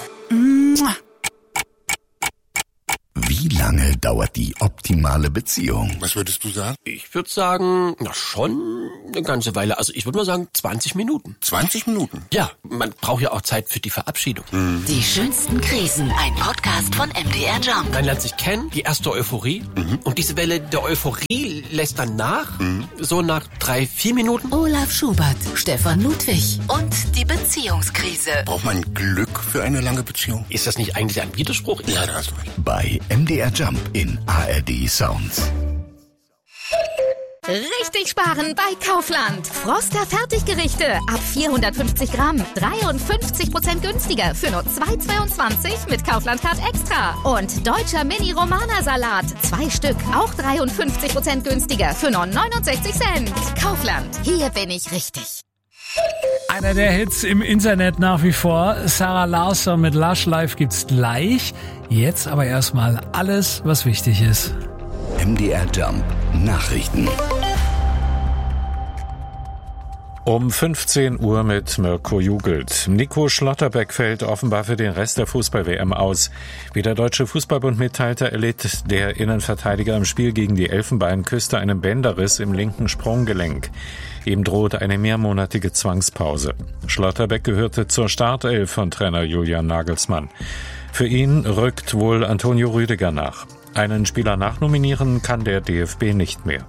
Wie lange dauert die optimale Beziehung? Was würdest du sagen? Ich würde sagen, schon eine ganze Weile. Also ich würde mal sagen 20 Minuten. 20 Minuten? Ja, man braucht ja auch Zeit für die Verabschiedung. Die schönsten Krisen. Ein Podcast von MDR Jump. Man lernt sich kennen, die erste Euphorie. Und diese Welle der Euphorie lässt dann nach. So nach 3-4 Minuten. Olaf Schubert, Stefan Ludwig und die Beziehungskrise. Braucht man Glück für eine lange Beziehung? Ist das nicht eigentlich ein Widerspruch? Ja, da hast du recht. Bei MDR Jump in ARD Sounds. Richtig sparen bei Kaufland. Froster Fertiggerichte ab 450 Gramm. 53% günstiger für nur 2,22 mit Kaufland Card Extra. Und deutscher Mini-Romana-Salat. 2 Stück, auch 53% günstiger für nur 69 Cent. Kaufland, hier bin ich richtig. Einer der Hits im Internet nach wie vor. Sarah Larsson mit Lush Life gibt's gleich. Jetzt aber erstmal alles, was wichtig ist. MDR Jump Nachrichten. Um 15 Uhr mit Mirko Jugelt. Nico Schlotterbeck fällt offenbar für den Rest der Fußball-WM aus. Wie der Deutsche Fußballbund mitteilte, erlitt der Innenverteidiger im Spiel gegen die Elfenbeinküste einen Bänderriss im linken Sprunggelenk. Ihm droht eine mehrmonatige Zwangspause. Schlotterbeck gehörte zur Startelf von Trainer Julian Nagelsmann. Für ihn rückt wohl Antonio Rüdiger nach. Einen Spieler nachnominieren kann der DFB nicht mehr.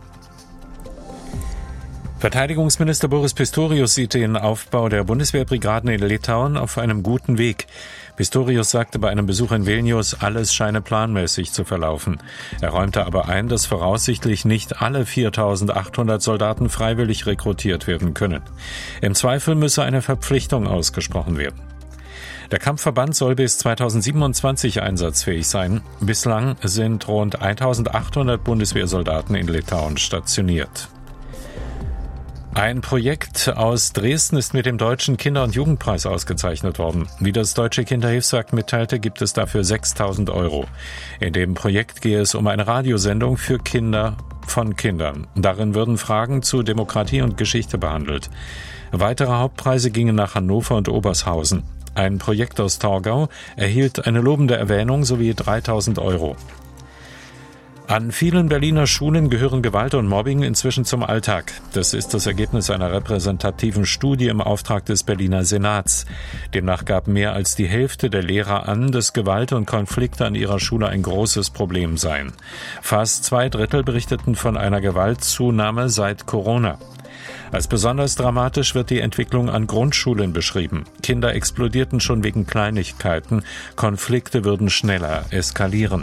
Verteidigungsminister Boris Pistorius sieht den Aufbau der Bundeswehrbrigaden in Litauen auf einem guten Weg. Pistorius sagte bei einem Besuch in Vilnius, alles scheine planmäßig zu verlaufen. Er räumte aber ein, dass voraussichtlich nicht alle 4.800 Soldaten freiwillig rekrutiert werden können. Im Zweifel müsse eine Verpflichtung ausgesprochen werden. Der Kampfverband soll bis 2027 einsatzfähig sein. Bislang sind rund 1.800 Bundeswehrsoldaten in Litauen stationiert. Ein Projekt aus Dresden ist mit dem Deutschen Kinder- und Jugendpreis ausgezeichnet worden. Wie das Deutsche Kinderhilfswerk mitteilte, gibt es dafür 6.000 €. In dem Projekt gehe es um eine Radiosendung für Kinder von Kindern. Darin würden Fragen zu Demokratie und Geschichte behandelt. Weitere Hauptpreise gingen nach Hannover und Obershausen. Ein Projekt aus Torgau erhielt eine lobende Erwähnung sowie 3.000 €. An vielen Berliner Schulen gehören Gewalt und Mobbing inzwischen zum Alltag. Das ist das Ergebnis einer repräsentativen Studie im Auftrag des Berliner Senats. Demnach gab mehr als die Hälfte der Lehrer an, dass Gewalt und Konflikte an ihrer Schule ein großes Problem seien. Fast 2/3 berichteten von einer Gewaltzunahme seit Corona. Als besonders dramatisch wird die Entwicklung an Grundschulen beschrieben. Kinder explodierten schon wegen Kleinigkeiten, Konflikte würden schneller eskalieren.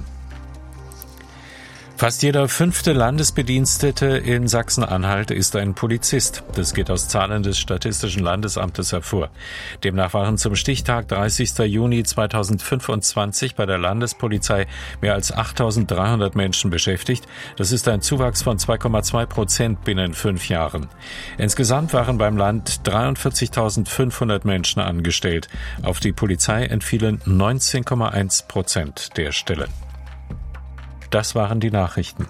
Fast jeder 5. Landesbedienstete in Sachsen-Anhalt ist ein Polizist. Das geht aus Zahlen des Statistischen Landesamtes hervor. Demnach waren zum Stichtag 30. Juni 2025 bei der Landespolizei mehr als 8.300 Menschen beschäftigt. Das ist ein Zuwachs von 2,2% binnen 5 Jahren. Insgesamt waren beim Land 43.500 Menschen angestellt. Auf die Polizei entfielen 19,1% der Stellen. Das waren die Nachrichten.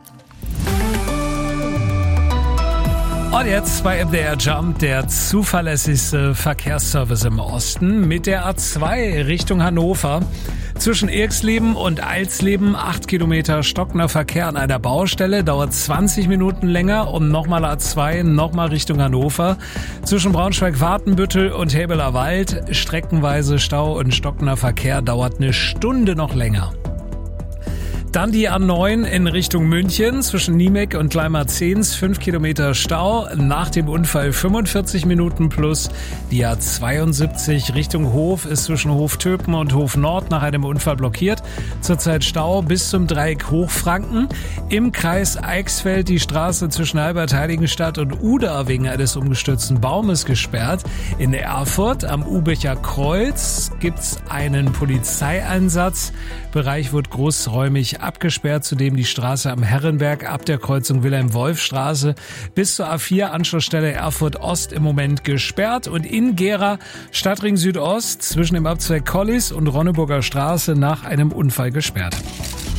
Und jetzt bei MDR Jump der zuverlässigste Verkehrsservice im Osten mit der A2 Richtung Hannover. Zwischen Irxleben und Alsleben 8 Kilometer stockender Verkehr an einer Baustelle, dauert 20 Minuten länger und nochmal A2, nochmal Richtung Hannover. Zwischen Braunschweig-Watenbüttel und Häbeler Wald streckenweise Stau und stockender Verkehr, dauert eine Stunde noch länger. Dann die A9 in Richtung München, zwischen Niemek und Gleimarzehns 5 Kilometer Stau, nach dem Unfall 45 Minuten plus. Die A72 Richtung Hof ist zwischen Hof-Töpen und Hof Nord nach einem Unfall blockiert. Zurzeit Stau bis zum Dreieck Hochfranken. Im Kreis Eichsfeld die Straße zwischen Albert-Heiligenstadt und Uda wegen eines umgestürzten Baumes gesperrt. In Erfurt am Ubecher Kreuz gibt's einen Polizeieinsatz. Bereich wird großräumig abgesperrt, zudem die Straße am Herrenberg ab der Kreuzung Wilhelm-Wolf-Straße bis zur A4 Anschlussstelle Erfurt Ost im Moment gesperrt und in Gera Stadtring Südost zwischen dem Abzweig Collis und Ronneburger Straße nach einem Unfall gesperrt.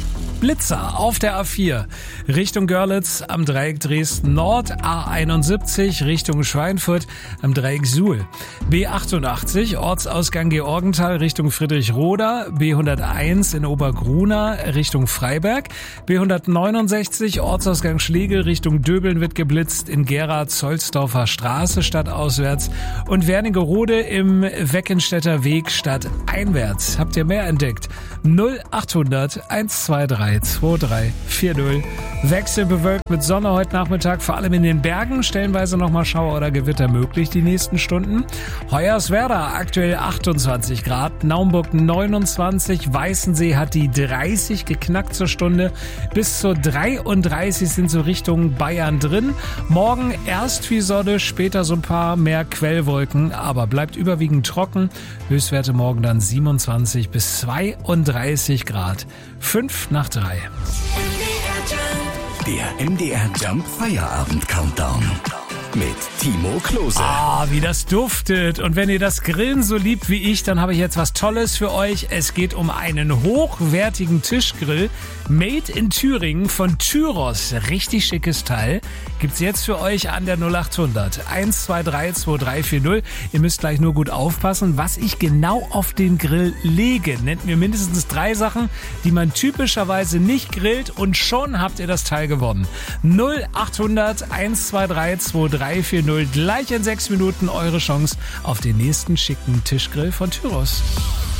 Blitzer auf der A4 Richtung Görlitz am Dreieck Dresden Nord, A71 Richtung Schweinfurt am Dreieck Suhl, B88 Ortsausgang Georgenthal Richtung Friedrichroda, B101 in Obergruna Richtung Freiberg, B169 Ortsausgang Schlegel Richtung Döbeln wird geblitzt, in Gera Zollsdorfer Straße stadtauswärts und Wernigerode im Weckenstädter Weg stadteinwärts. Habt ihr mehr entdeckt? 0800 123 2340. Wechselbewölkt mit Sonne heute Nachmittag, vor allem in den Bergen, stellenweise nochmal Schauer oder Gewitter möglich die nächsten Stunden. Hoyerswerda aktuell 28 Grad, Naumburg 29, Weißensee hat die 30 geknackt zur Stunde, bis zu 33 sind so Richtung Bayern drin. Morgen erst viel Sonne, später so ein paar mehr Quellwolken, aber bleibt überwiegend trocken. Höchstwerte morgen dann 27 bis 32 Grad. 5 nach 3. Der MDR Jump Feierabend Countdown mit Timo Klose. Ah, wie das duftet. Und wenn ihr das Grillen so liebt wie ich, dann habe ich jetzt was Tolles für euch. Es geht um einen hochwertigen Tischgrill, made in Thüringen von Tyros. Richtig schickes Teil. Gibt's jetzt für euch an der 0800 123 2340. Ihr müsst gleich nur gut aufpassen, was ich genau auf den Grill lege. Nennt mir mindestens 3 Sachen, die man typischerweise nicht grillt, und schon habt ihr das Teil gewonnen. 0800 123 2340. Gleich in 6 Minuten eure Chance auf den nächsten schicken Tischgrill von Tyros.